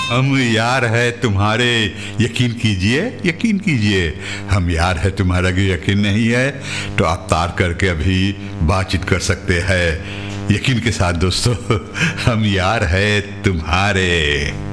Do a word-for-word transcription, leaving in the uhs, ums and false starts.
हम यार है तुम्हारे, यकीन कीजिए यकीन कीजिए। हम यार है तुम्हारा, अगर यकीन नहीं है तो आप तार करके अभी बातचीत कर सकते हैं यकीन के साथ दोस्तों। हम यार है तुम्हारे।